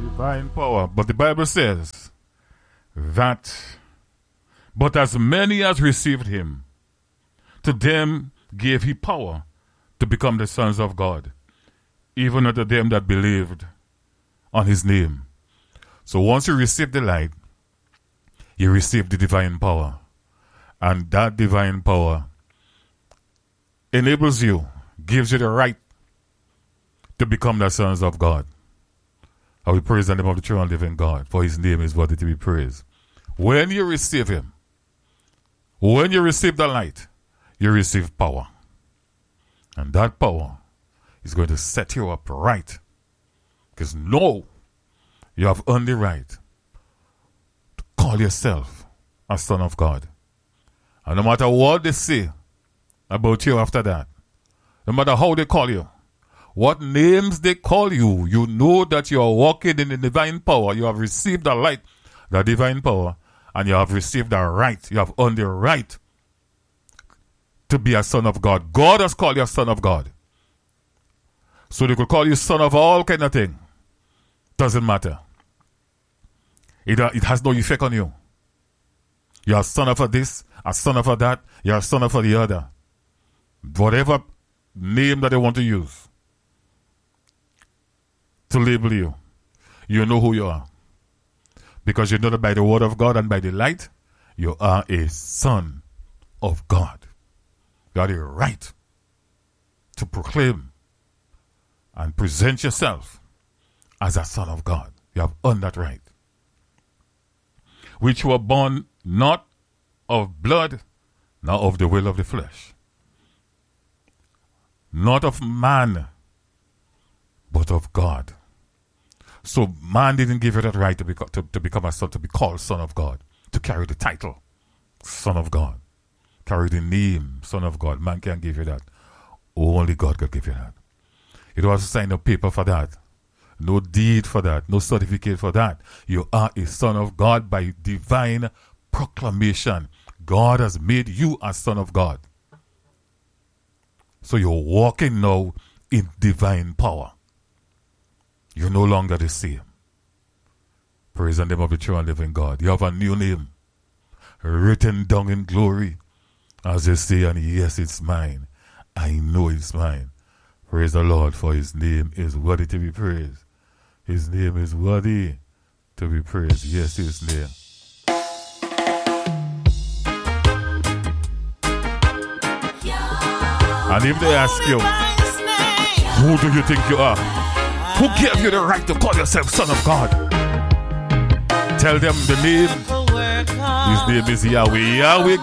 Divine power. But the Bible says that, but as many as received him, to them gave he power to become the sons of God, even unto them that believed on his name. So once you receive the light, you receive the divine power. And that divine power enables you, gives you the right to become the sons of God. I will praise the name of the true and living God, for his name is worthy to be praised. When you receive him, when you receive the light, you receive power. And that power is going to set you up right. Because no, you have earned the right to call yourself a son of God. And no matter what they say about you after that, no matter how they call you, what names they call you, you know that you are walking in the divine power. You have received the light, the divine power, and you have received the right. You have earned the right to be a son of God. God has called you a son of God. So they could call you son of all kind of thing. Doesn't matter. It has no effect on you. You are a son of a this, a son of a that, you are a son of a the other. Whatever name that they want to use to label you, you know who you are. Because you know that by the word of God and by the light, you are a son of God. You have the right to proclaim and present yourself as a son of God. You have earned that right. Which were born not of blood, nor of the will of the flesh. Not of man, but of God. So man didn't give you that right to become a son, to be called son of God, to carry the title, son of God. Carry the name, son of God. Man can't give you that. Only God can give you that. You don't have to sign a paper for that. No deed for that. No certificate for that. You are a son of God by divine proclamation. God has made you a son of God. So you're walking now in divine power. You're no longer the same. Praise the name of the true and living God. You have a new name, written down in glory. As they say, and yes, it's mine. I know it's mine. Praise the Lord, for his name is worthy to be praised. His name is worthy to be praised. Yes, his name. And if they ask you, who do you think you are? Who gave you the right to call yourself son of God? Tell them the name. His name is Yahweh. Yahweh